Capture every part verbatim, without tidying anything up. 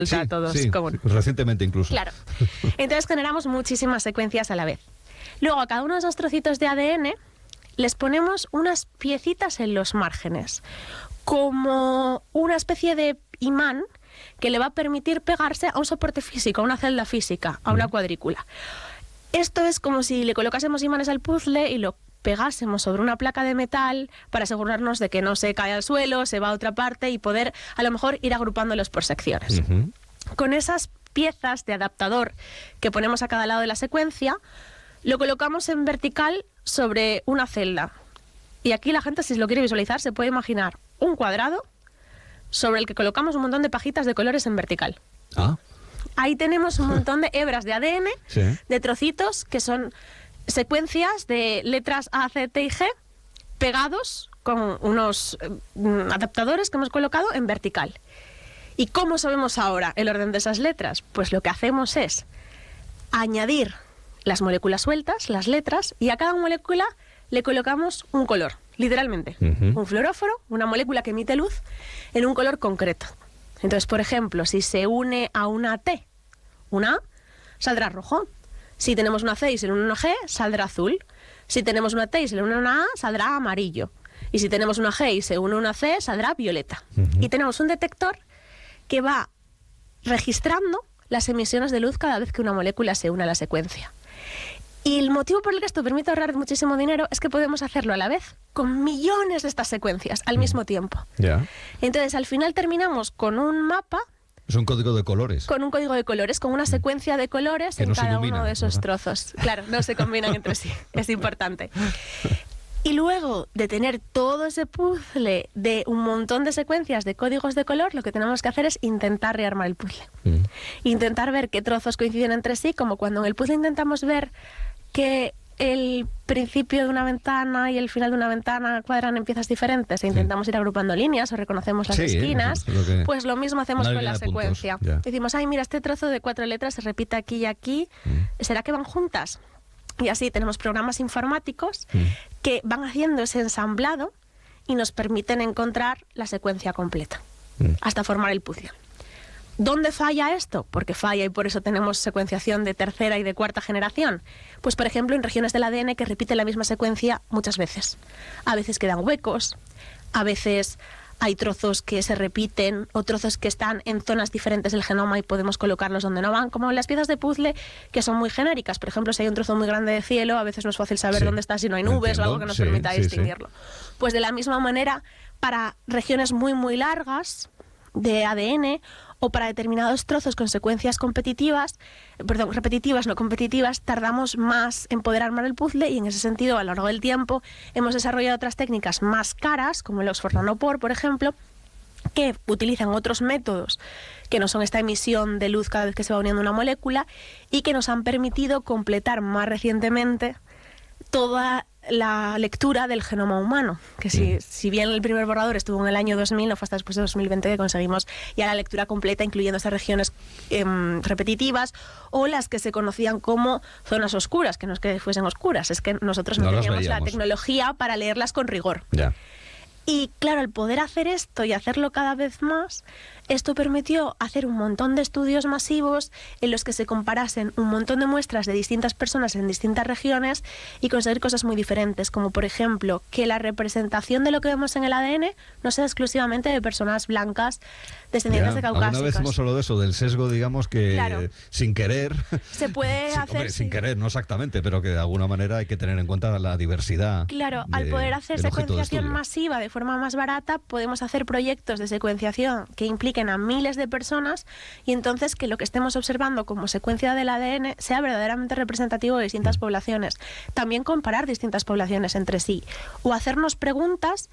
Sí, a todos sí, común. Recientemente incluso. Claro. Entonces generamos muchísimas secuencias a la vez. Luego a cada uno de esos trocitos de A D N les ponemos unas piecitas en los márgenes, como una especie de imán que le va a permitir pegarse a un soporte físico, a una celda física, a una cuadrícula. Esto es como si le colocásemos imanes al puzzle y lo pegásemos sobre una placa de metal para asegurarnos de que no se cae al suelo, se va a otra parte y poder a lo mejor ir agrupándolos por secciones. Uh-huh. Con esas piezas de adaptador que ponemos a cada lado de la secuencia, lo colocamos en vertical sobre una celda. Y aquí la gente, si lo quiere visualizar, se puede imaginar un cuadrado sobre el que colocamos un montón de pajitas de colores en vertical. Ah. Ahí tenemos un montón de hebras de A D N, sí. de trocitos, que son secuencias de letras A, C, T y G pegados con unos eh, adaptadores que hemos colocado en vertical. ¿Y cómo sabemos ahora el orden de esas letras? Pues lo que hacemos es añadir las moléculas sueltas, las letras, y a cada molécula le colocamos un color, literalmente. Uh-huh. Un fluoróforo, una molécula que emite luz en un color concreto. Entonces, por ejemplo, si se une a una T, una A, saldrá rojo. Si tenemos una C y se une a una G, saldrá azul. Si tenemos una T y se une a una A, saldrá amarillo. Y si tenemos una G y se une a una C, saldrá violeta. Uh-huh. Y tenemos un detector que va registrando las emisiones de luz cada vez que una molécula se une a la secuencia. Y el motivo por el que esto permite ahorrar muchísimo dinero es que podemos hacerlo a la vez con millones de estas secuencias al mismo tiempo. Yeah. Entonces, al final terminamos con un mapa. Es un código de colores. Con un código de colores, con una secuencia de colores que en no cada ilumina, uno de esos ¿verdad? Trozos. Claro, no se combinan entre sí. Es importante. Y luego de tener todo ese puzzle de un montón de secuencias de códigos de color, lo que tenemos que hacer es intentar rearmar el puzzle. Mm. Intentar ver qué trozos coinciden entre sí, como cuando en el puzzle intentamos ver que el principio de una ventana y el final de una ventana cuadran en piezas diferentes e intentamos ir agrupando líneas o reconocemos las sí, esquinas, lo que... pues lo mismo hacemos con la secuencia. Decimos, ay, mira, este trozo de cuatro letras se repite aquí y aquí, mm. ¿será que van juntas? Y así tenemos programas informáticos mm. que van haciendo ese ensamblado y nos permiten encontrar la secuencia completa, mm. hasta formar el puzzle. ¿Dónde falla esto? Porque falla y por eso tenemos secuenciación de tercera y de cuarta generación. Pues, por ejemplo, en regiones del A D N que repiten la misma secuencia muchas veces. A veces quedan huecos, a veces hay trozos que se repiten o trozos que están en zonas diferentes del genoma y podemos colocarlos donde no van, como las piezas de puzzle que son muy genéricas. Por ejemplo, si hay un trozo muy grande de cielo, a veces no es fácil saber sí. dónde está si no hay nubes Entiendo. o algo que nos sí, permita sí, distinguirlo. Sí. Pues de la misma manera, para regiones muy, muy largas de A D N o para determinados trozos con secuencias competitivas, perdón, repetitivas, no competitivas, tardamos más en poder armar el puzzle y en ese sentido, a lo largo del tiempo, hemos desarrollado otras técnicas más caras, como el Oxford Nanopore, por ejemplo, que utilizan otros métodos que no son esta emisión de luz cada vez que se va uniendo una molécula y que nos han permitido completar más recientemente toda la lectura del genoma humano, que si, si bien el primer borrador estuvo en el año dos mil, no fue hasta después de dos mil veinte que conseguimos ya la lectura completa, incluyendo estas regiones eh, repetitivas o las que se conocían como zonas oscuras, que no es que fuesen oscuras, es que nosotros no, no teníamos la tecnología para leerlas con rigor. Ya. Y claro, al poder hacer esto y hacerlo cada vez más, esto permitió hacer un montón de estudios masivos en los que se comparasen un montón de muestras de distintas personas en distintas regiones y conseguir cosas muy diferentes, como por ejemplo que la representación de lo que vemos en el A D N no sea exclusivamente de personas blancas descendientes ya, de caucásicos. Alguna vez hemos hablado de eso, del sesgo, digamos, que claro. sin querer... Se puede sí, hacer... Hombre, sí. Sin querer, no exactamente, pero que de alguna manera hay que tener en cuenta la diversidad. Claro, de, al poder hacer secuenciación masiva de forma más barata, podemos hacer proyectos de secuenciación que impliquen a miles de personas y entonces que lo que estemos observando como secuencia del A D N sea verdaderamente representativo de distintas poblaciones. También comparar distintas poblaciones entre sí o hacernos preguntas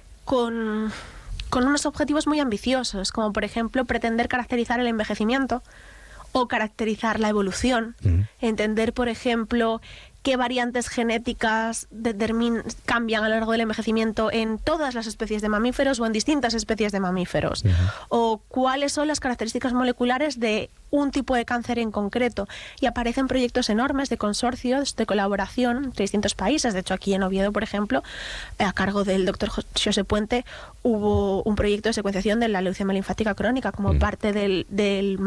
con, con unos objetivos muy ambiciosos, como por ejemplo pretender caracterizar el envejecimiento o caracterizar la evolución, mm. entender, por ejemplo, qué variantes genéticas determin- cambian a lo largo del envejecimiento en todas las especies de mamíferos o en distintas especies de mamíferos, uh-huh. o cuáles son las características moleculares de un tipo de cáncer en concreto. Y aparecen proyectos enormes de consorcios, de colaboración entre distintos países. De hecho, aquí en Oviedo, por ejemplo, a cargo del doctor José Puente, hubo un proyecto de secuenciación de la leucemia linfática crónica como uh-huh. parte del, del